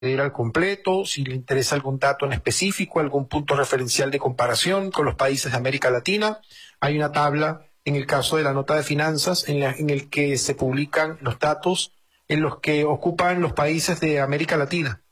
al completo, si le interesa algún dato en específico, algún punto referencial de comparación con los países de América Latina. Hay una tabla en el caso de la nota de finanzas en el que se publican los datos en los que ocupan los países de América Latina.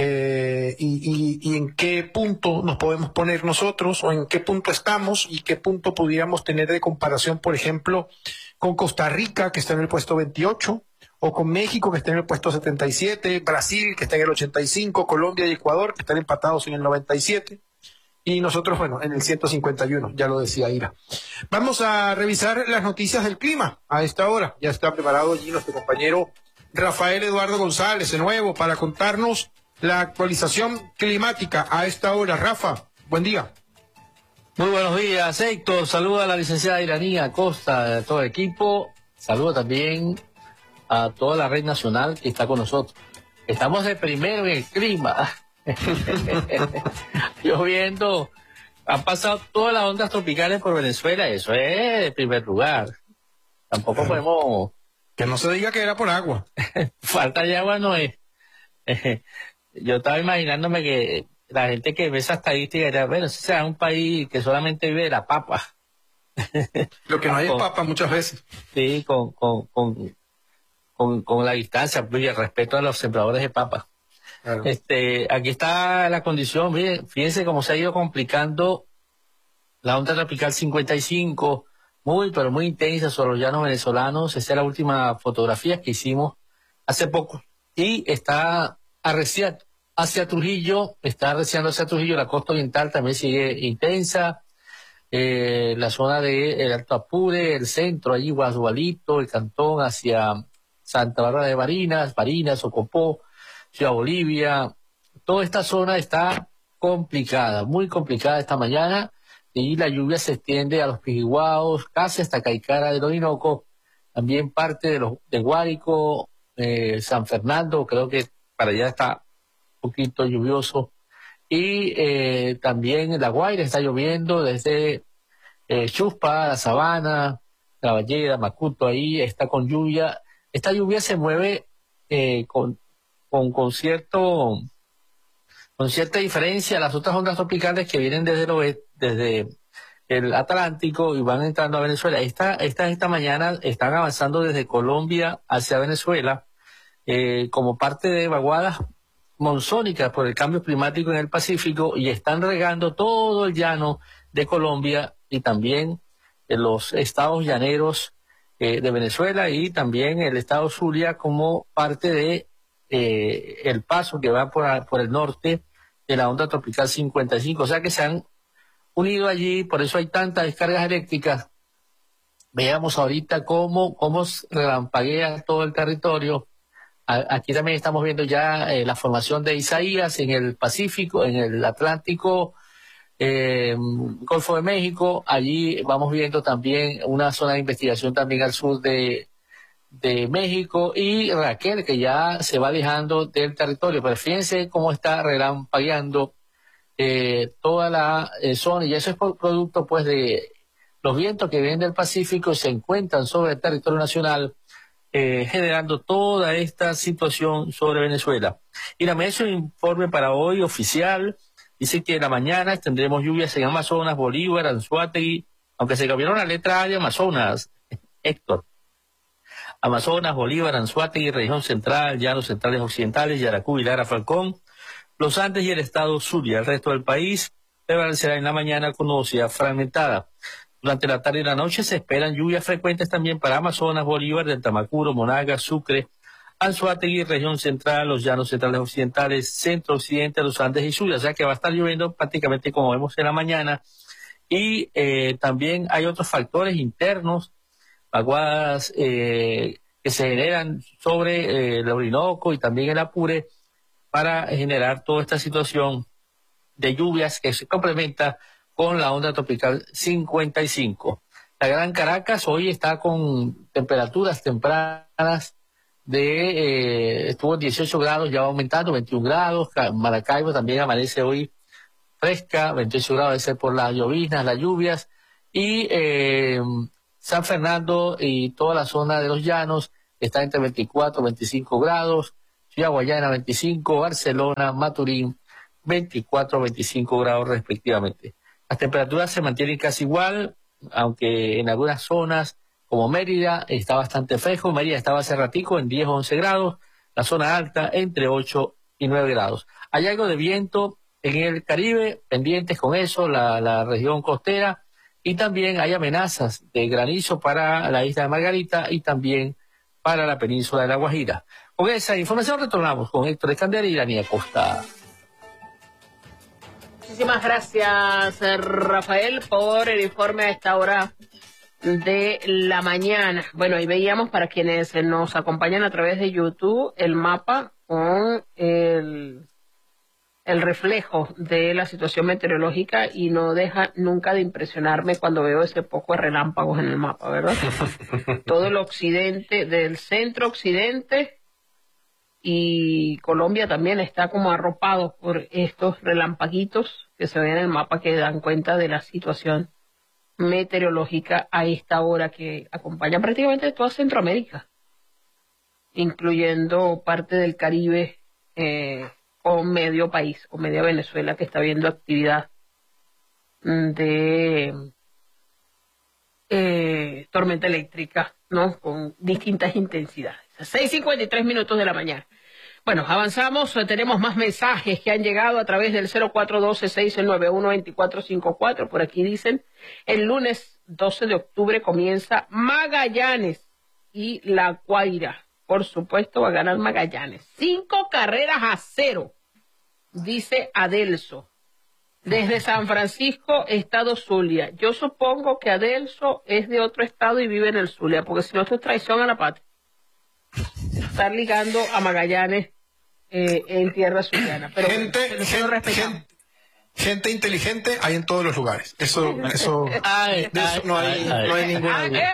Y en qué punto nos podemos poner nosotros o en qué punto estamos y qué punto pudiéramos tener de comparación, por ejemplo, con Costa Rica, que está en el puesto 28, o con México, que está en el puesto 77, Brasil, que está en el 85, Colombia y Ecuador, que están empatados en el 97, y nosotros, bueno, en el 151, ya lo decía Ira. Vamos a revisar las noticias del clima a esta hora. Ya está preparado allí nuestro compañero Rafael Eduardo González, de nuevo, para contarnos la actualización climática a esta hora. Rafa, buen día. Muy buenos días, Héctor. Saluda a la licenciada Iranía Acosta, a todo el equipo. Saludo también a toda la red nacional que está con nosotros. Estamos de primero en el clima. Lloviendo. Han pasado todas las ondas tropicales por Venezuela. Eso es de primer lugar. Tampoco podemos... Que no se diga que era por agua. Falta de agua no es. Yo estaba imaginándome que la gente que ve esa estadística dirá, bueno, si sea un país que solamente vive de la papa. Lo que no hay es papa muchas veces. Sí, con la distancia y el respeto a los sembradores de papa. Claro. Aquí está la condición, miren, fíjense cómo se ha ido complicando la onda tropical 55, pero muy intensa sobre los llanos venezolanos. Esa es la última fotografía que hicimos hace poco. Y está arreciando hacia Trujillo, la costa oriental también sigue intensa, la zona del Alto Apure, el centro, allí Guasualito, el Cantón, hacia Santa Bárbara de Barinas, Ocopó, Ciudad Bolivia. Toda esta zona está complicada, muy complicada esta mañana, y la lluvia se extiende a los Pijiguaos, casi hasta Caicara del Orinoco, también parte de Guárico, San Fernando, creo que para allá está un poquito lluvioso, y también en La Guaira está lloviendo desde Chuspa, La Sabana, La Ballera, Macuto, ahí está con lluvia. Esta lluvia se mueve con cierta diferencia a las otras ondas tropicales que vienen desde el oeste, desde el Atlántico, y van entrando a Venezuela. Esta mañana están avanzando desde Colombia hacia Venezuela como parte de vaguadas monzónicas por el cambio climático en el Pacífico, y están regando todo el llano de Colombia y también en los estados llaneros de Venezuela, y también el estado Zulia como parte de el paso que va por el norte de la onda tropical 55. O sea que se han unido allí, por eso hay tantas descargas eléctricas. Veamos ahorita cómo relampaguea todo el territorio. Aquí también estamos viendo ya la formación de Isaías en el Pacífico, en el Atlántico, Golfo de México. Allí vamos viendo también una zona de investigación también al sur de México, y Raquel, que ya se va alejando del territorio. Pero fíjense cómo está relampagueando toda la zona, y eso es producto pues de los vientos que vienen del Pacífico y se encuentran sobre el territorio nacional, generando toda esta situación sobre Venezuela. Y la mesa un informe para hoy oficial, dice que en la mañana tendremos lluvias en Amazonas, Bolívar, Anzoátegui, aunque se cambiaron la letra A de Amazonas, Héctor. Amazonas, Bolívar, Anzoátegui, región central, llanos centrales occidentales, Yaracuy, Lara, Falcón, los Andes y el estado Zulia. El resto del país prevalecerá en la mañana con nubosidad fragmentada. Durante la tarde y la noche se esperan lluvias frecuentes también para Amazonas, Bolívar, del Tamacuro, Monagas, Sucre, Anzoátegui, región central, los llanos centrales occidentales, centro occidente, los Andes y Zulia. O sea que va a estar lloviendo prácticamente como vemos en la mañana. Y también hay otros factores internos, vaguadas que se generan sobre el Orinoco y también el Apure, para generar toda esta situación de lluvias que se complementa con la onda tropical 55. La Gran Caracas hoy está con temperaturas tempranas estuvo en 18 grados, ya va aumentando, 21 grados. Maracaibo también amanece hoy fresca, 28 grados, debe ser por las lloviznas, las lluvias. Y San Fernando y toda la zona de los llanos está entre 24 y 25 grados. Ciudad Guayana 25, Barcelona, Maturín 24, 25 grados respectivamente. Las temperaturas se mantienen casi igual, aunque en algunas zonas como Mérida está bastante fresco. Mérida estaba hace ratico en 10 o 11 grados, la zona alta entre 8 y 9 grados. Hay algo de viento en el Caribe, pendientes con eso, la región costera, y también hay amenazas de granizo para la isla de Margarita y también para la península de La Guajira. Con esa información retornamos con Héctor Escandera y Dani Acosta. Muchísimas gracias, Rafael, por el informe a esta hora de la mañana. Bueno, ahí veíamos, para quienes nos acompañan a través de YouTube, el mapa con el reflejo de la situación meteorológica, y no deja nunca de impresionarme cuando veo ese poco de relámpagos en el mapa, ¿verdad? Todo el occidente, del centro occidente, y Colombia también está como arropado por estos relampaguitos que se ven en el mapa, que dan cuenta de la situación meteorológica a esta hora, que acompaña prácticamente toda Centroamérica, incluyendo parte del Caribe, o medio país, o media Venezuela, que está viendo actividad de tormenta eléctrica, ¿no? Con distintas intensidades. 6:53 de la mañana. Bueno, avanzamos, tenemos más mensajes que han llegado a través del 0412-691-2454. Por aquí dicen, el lunes 12 de octubre comienza Magallanes y La Guaira. Por supuesto va a ganar Magallanes. 5-0, dice Adelso. Desde San Francisco, estado Zulia. Yo supongo que Adelso es de otro estado y vive en el Zulia, porque si no, esto es traición a la patria. Estar ligando a Magallanes en tierra zuliana. Pero gente inteligente hay en todos los lugares. Eso no hay ninguna duda.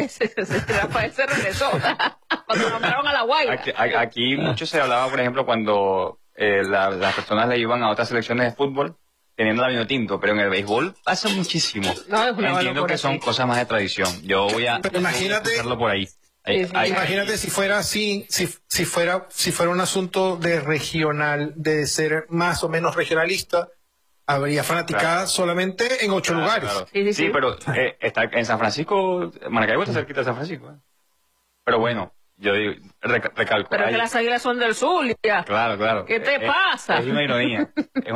Rafael se regresó cuando nombraron a La Guaira. Aquí mucho se hablaba, por ejemplo, cuando las personas le iban a otras selecciones de fútbol teniendo la vino tinto, pero en el béisbol pasa muchísimo. Entiendo que son cosas más de tradición. Yo voy a hacerlo por ahí. Imagínate si fuera así, si fuera un asunto de regional, de ser más o menos regionalista, habría fanaticada solamente en 8 lugares. Claro. Sí, pero está en San Francisco, Maracaibo está cerquita de San Francisco. Pero bueno, yo digo, recalco. Pero es que las Águilas son del Zulia. Claro. ¿Qué te pasa? Es una ironía,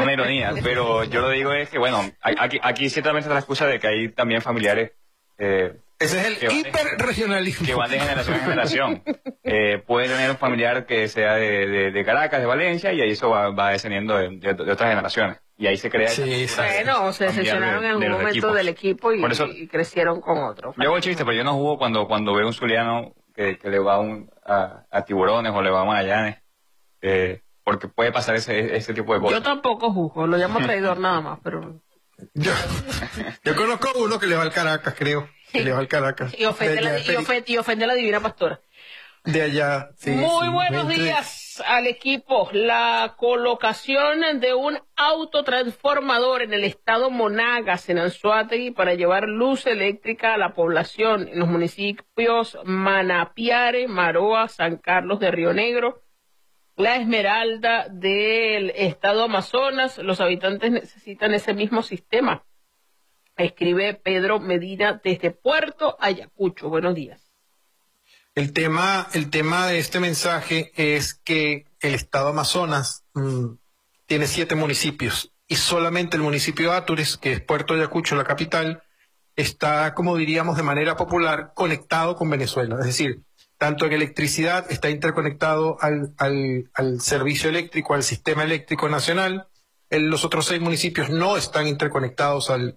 pero yo lo digo es que, bueno, aquí ciertamente está la excusa de que hay también familiares. Ese es el hiperregionalismo. Que van de generación en generación. Puede tener un familiar que sea de Caracas, de Valencia, y ahí eso va descendiendo de otras generaciones. Y ahí se crea... Bueno, se decepcionaron en algún momento del equipo y crecieron con otro. Yo hago el chiste, pero yo no jugo cuando veo un zuliano que le va a Tiburones o le va a Magallanes, porque puede pasar ese tipo de cosas. Yo tampoco juzgo, lo llamo traidor nada más, pero... Yo conozco uno que le va al Caracas, creo. Que le va al Caracas. Y ofende a la Divina Pastora. De allá. Sí, Muy buenos días al equipo. La colocación de un autotransformador en el estado Monagas, en Anzoátegui, para llevar luz eléctrica a la población en los municipios Manapiare, Maroa, San Carlos de Río Negro, La Esmeralda del estado Amazonas. Los habitantes necesitan ese mismo sistema. Escribe Pedro Medina desde Puerto Ayacucho. Buenos días. El tema de este mensaje es que el estado Amazonas tiene 7 municipios y solamente el municipio de Atures, que es Puerto Ayacucho, la capital, está, como diríamos de manera popular, conectado con Venezuela. Es decir, tanto en electricidad está interconectado al servicio eléctrico, al sistema eléctrico nacional. Los otros 6 municipios no están interconectados al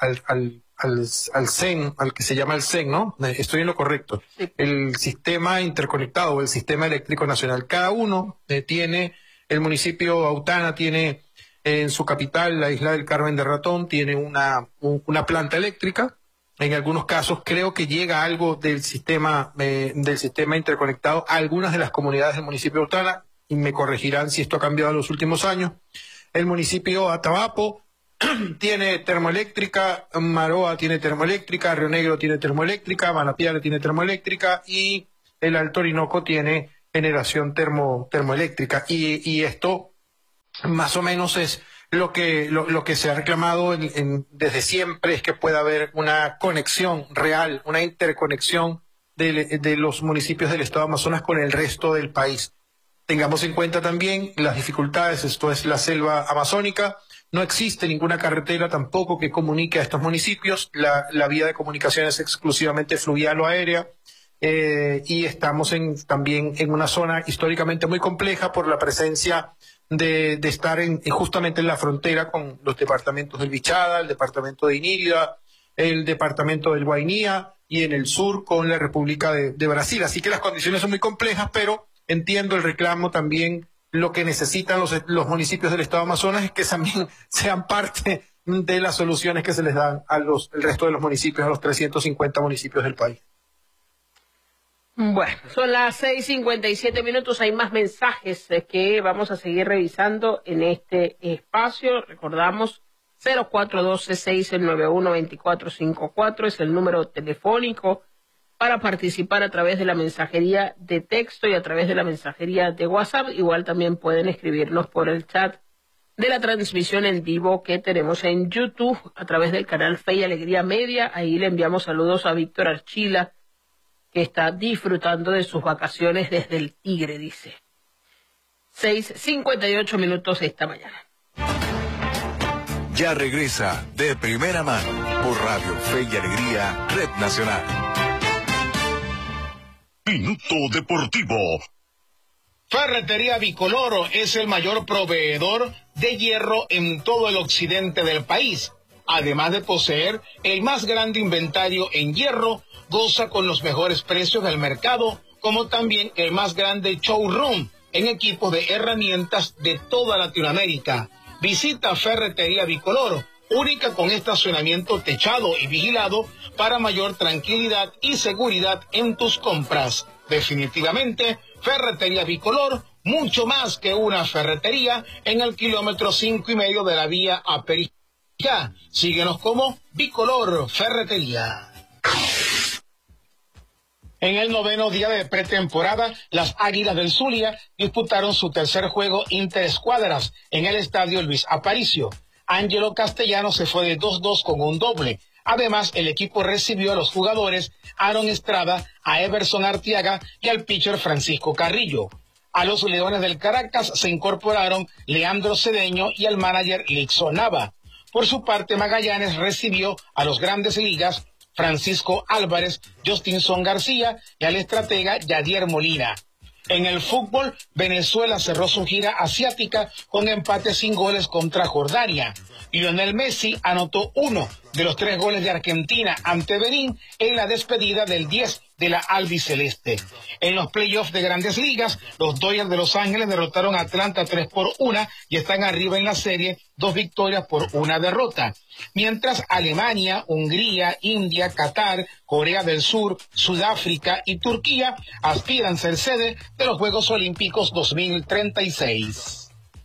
CEN, al que se llama el CEN, ¿no? Estoy en lo correcto. Sí. El sistema interconectado, el sistema eléctrico nacional. Cada uno tiene, el municipio Autana tiene en su capital, la isla del Carmen de Ratón, tiene una planta eléctrica. En algunos casos creo que llega algo del sistema interconectado a algunas de las comunidades del municipio de Autana, y me corregirán si esto ha cambiado en los últimos años. El municipio Atabapo tiene termoeléctrica, Maroa tiene termoeléctrica, Río Negro tiene termoeléctrica, Manapiare tiene termoeléctrica y el Alto Orinoco tiene generación termoeléctrica. Y esto más o menos es lo que se ha reclamado desde siempre, es que pueda haber una conexión real, una interconexión de los municipios del estado Amazonas con el resto del país. Tengamos en cuenta también las dificultades, esto es la selva amazónica, no existe ninguna carretera tampoco que comunique a estos municipios, la vía de comunicación es exclusivamente fluvial o aérea, y estamos también en una zona históricamente muy compleja por la presencia de estar justamente en la frontera con los departamentos del Vichada, el departamento de Inírida, el departamento del Guainía y en el sur con la República de Brasil. Así que las condiciones son muy complejas, pero entiendo el reclamo también. Lo que necesitan los municipios del estado Amazonas es que también sean parte de las soluciones que se les dan al resto de los municipios, a los 350 municipios del país. Bueno, son las 6:57. Hay más mensajes que vamos a seguir revisando en este espacio. Recordamos 0412-691-2454 es el número telefónico para participar a través de la mensajería de texto y a través de la mensajería de WhatsApp. Igual también pueden escribirnos por el chat de la transmisión en vivo que tenemos en YouTube a través del canal Fe y Alegría Media. Ahí le enviamos saludos a Víctor Archila, que está disfrutando de sus vacaciones desde el Tigre, dice. 6:58 esta mañana. Ya regresa De Primera Mano por Radio Fe y Alegría, Red Nacional. Minuto Deportivo. Ferretería Bicoloro es el mayor proveedor de hierro en todo el occidente del país. Además de poseer el más grande inventario en hierro, goza con los mejores precios del mercado, como también el más grande showroom en equipos de herramientas de toda Latinoamérica. Visita Ferretería Bicoloro, única con estacionamiento techado y vigilado para mayor tranquilidad y seguridad en tus compras. Definitivamente, Ferretería Bicolor, mucho más que una ferretería, en el kilómetro 5,5 de la vía a Perijá. Síguenos como Bicolor Ferretería. En el 9º día de pretemporada, las Águilas del Zulia disputaron su tercer juego interescuadras en el estadio Luis Aparicio. Ángelo Castellano se fue de 2-2 con un doble. Además, el equipo recibió a los jugadores Aaron Estrada, a Everson Arteaga y al pitcher Francisco Carrillo. A los Leones del Caracas se incorporaron Leandro Cedeño y el manager Lixo Nava. Por su parte, Magallanes recibió a los Grandes Ligas Francisco Álvarez, Justinson García y al estratega Yadier Molina. En el fútbol, Venezuela cerró su gira asiática con empate sin goles contra Jordania. Lionel Messi anotó uno de los 3 goles de Argentina ante Benín en la despedida del 10 de la albiceleste. En los playoffs de Grandes Ligas, los Dodgers de Los Ángeles derrotaron a Atlanta 3-1 y están arriba en la serie, 2 victorias por 1 derrota. Mientras Alemania, Hungría, India, Qatar, Corea del Sur, Sudáfrica y Turquía aspiran a ser sede de los Juegos Olímpicos 2036.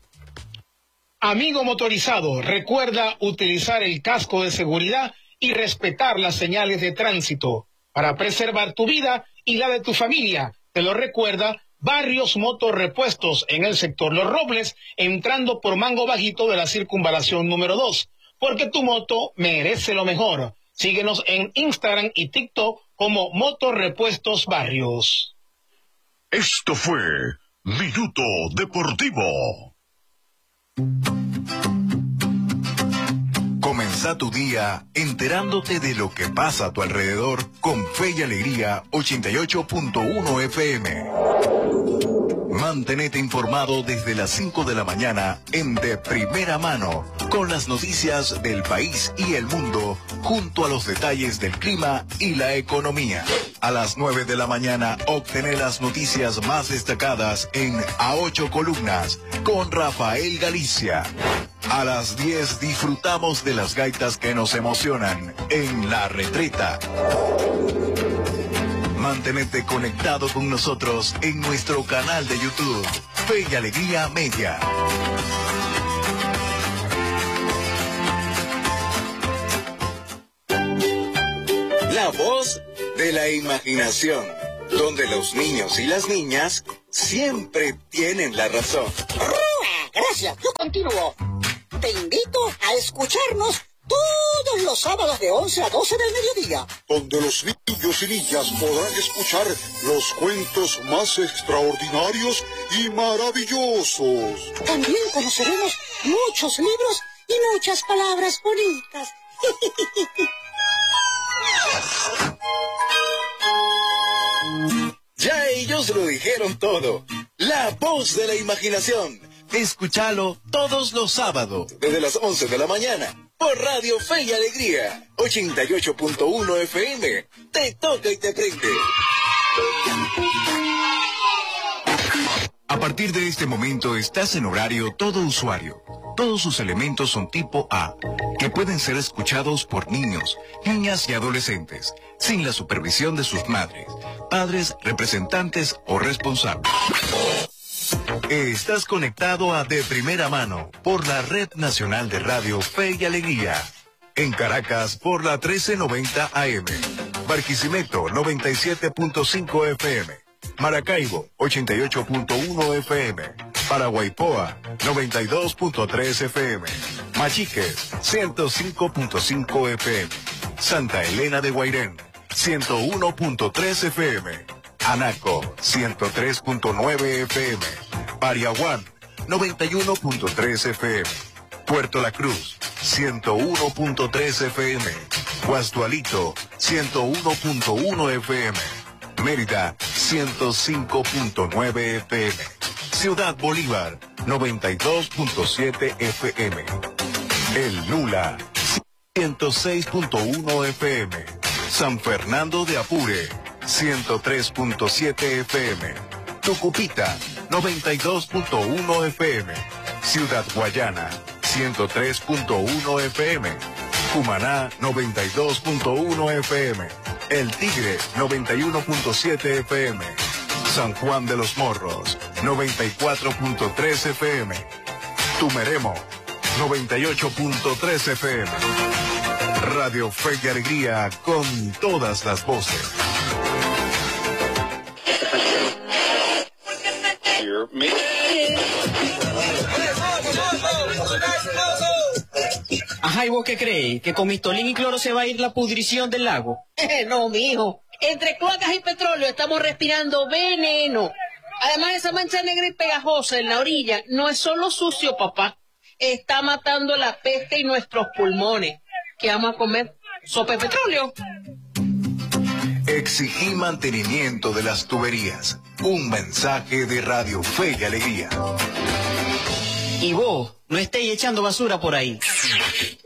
Amigo motorizado, recuerda utilizar el casco de seguridad y respetar las señales de tránsito para preservar tu vida y la de tu familia. Te lo recuerda Barrios Motorrepuestos en el sector Los Robles, entrando por Mango Bajito de la circunvalación número 2, porque tu moto merece lo mejor. Síguenos en Instagram y TikTok como Motorrepuestos Barrios. Esto fue Minuto Deportivo. Comenzá tu día enterándote de lo que pasa a tu alrededor con Fe y Alegría 88.1 FM. Mantenete informado desde las 5 de la mañana en De Primera Mano, con las noticias del país y el mundo, junto a los detalles del clima y la economía. A las 9 de la mañana, obtener las noticias más destacadas en A 8 Columnas, con Rafael Galicia. A las 10 disfrutamos de las gaitas que nos emocionan en La Retreta. Mantenete conectado con nosotros en nuestro canal de YouTube, Fe y Alegría Media. La voz de la imaginación, donde los niños y las niñas siempre tienen la razón. Gracias, yo continúo. Te invito a escucharnos todos los sábados de 11 a 12 del mediodía, donde los niños y niñas podrán escuchar los cuentos más extraordinarios y maravillosos. También conoceremos muchos libros y muchas palabras bonitas. Ya ellos lo dijeron todo. La voz de la imaginación. Escúchalo todos los sábados, desde las 11 de la mañana, por Radio Fe y Alegría, 88.1 FM. Te toca y te prende. A partir de este momento estás en horario todo usuario. Todos sus elementos son tipo A, que pueden ser escuchados por niños, niñas y adolescentes, sin la supervisión de sus madres, padres, representantes o responsables. Estás conectado a De Primera Mano por la Red Nacional de Radio Fe y Alegría. En Caracas por la 1390 AM. Barquisimeto 97.5 FM. Maracaibo 88.1 FM. Paraguaypoa 92.3 FM. Machiques 105.5 FM. Santa Elena de Guairén 101.3 FM. Anaco 103.9 FM. Pariaguán 91.3 FM. Puerto La Cruz 101.3 FM. Guastualito 101.1 FM. Mérida 105.9 FM. Ciudad Bolívar 92.7 FM. El Nula 106.1 FM. San Fernando de Apure 103.7 FM. Tucupita 92.1 FM. Ciudad Guayana 103.1 FM. Cumaná 92.1 FM. El Tigre 91.7 FM. San Juan de los Morros 94.3 FM. Tumeremo 98.3 FM. Radio Fe y Alegría con todas las voces. Ajá, ¿y vos qué crees? ¿Que con mistolín y cloro se va a ir la pudrición del lago? No, mijo. Entre cloacas y petróleo estamos respirando veneno. Además, esa mancha negra y pegajosa en la orilla no es solo sucio, papá. Está matando la peste y nuestros pulmones. ¿Qué vamos a comer? ¿Sopa de petróleo? Exigí mantenimiento de las tuberías. Un mensaje de Radio Fe y Alegría. Y vos, no estéis echando basura por ahí.